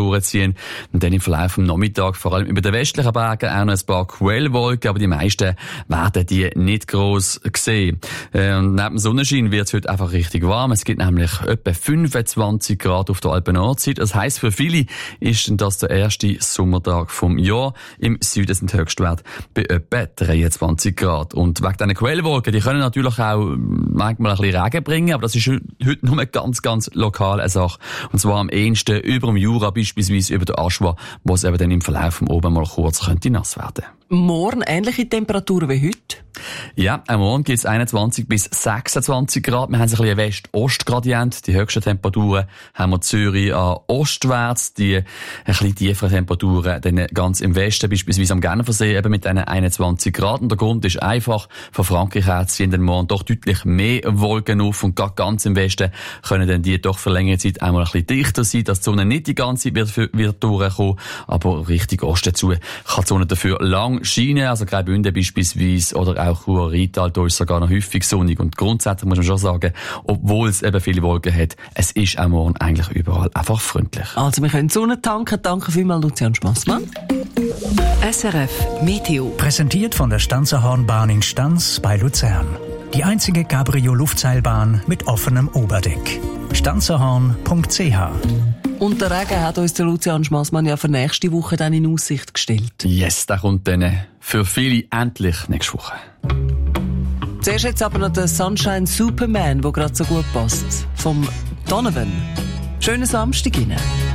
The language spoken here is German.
durchziehen. Und dann im Verlauf vom Nachmittag vor allem über den westlichen Bergen auch noch ein paar Quellwolken, aber die meisten werden die nicht gross sehen. Und neben dem Sonnenschein wird es heute einfach richtig warm. Es gibt nämlich etwa 25 Grad auf der Alpen-Nordzeit. Das heisst, für viele ist das der erste Sommertag vom Jahr. Im Süden sind die Höchstwerte bei etwa 23 Grad. Und wegen diesen Quellwolken, die können natürlich auch manchmal ein bisschen Regen bringen, aber das ist heute nur ganz, ganz lokal eine Sache. Und zwar am ehesten über dem Jura, beispielsweise über der Aschwa, wo es eben dann im Verlauf vom Oben mal kurz könnte nass werden. Morgen ähnliche Temperaturen wie heute? Ja, am Morgen gibt es 21 bis 26 Grad. Wir haben ein bisschen einen West-Ost-Gradient. Die höchsten Temperaturen haben wir Zürich an ostwärts. Die ein bisschen tieferen Temperaturen dann ganz im Westen, beispielsweise am Genfersee, eben mit diesen 21 Grad. Und der Grund ist einfach, von Frankreich her ziehen den Morgen doch deutlich mehr Wolken auf. Und gerade ganz im Westen können dann die doch für längere Zeit einmal ein bisschen dichter sein, dass die Sonne nicht die ganze Zeit wird durchkommen. Aber richtig Osten zu kann die Sonne dafür lang scheinen. Also Graubünden beispielsweise oder auch Chur-Rital, da ist sogar noch häufig sonnig. Und grundsätzlich muss man schon sagen, obwohl es eben viele Wolken hat, es ist auch morgen eigentlich überall einfach freundlich. Also wir können Sonne tanken. Danke vielmals, Lucian Spassmann. SRF Meteo. Präsentiert von der Stanzerhornbahn in Stanz bei Luzern. Die einzige Cabrio-Luftseilbahn mit offenem Oberdeck. stanzerhorn.ch. Und der Regen hat uns der Lucian Schmassmann ja für nächste Woche dann in Aussicht gestellt. Yes, der kommt dann für viele endlich nächste Woche. Zuerst jetzt aber noch der Sunshine Superman, der gerade so gut passt. Vom Donovan. Schönen Samstag Ihnen.